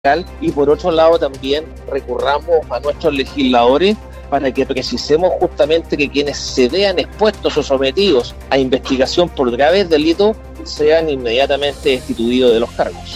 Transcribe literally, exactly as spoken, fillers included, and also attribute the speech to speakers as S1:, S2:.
S1: y por otro lado también recurramos a nuestros legisladores para que precisemos justamente que quienes se vean expuestos o sometidos a investigación por graves delitos sean inmediatamente destituidos de los cargos.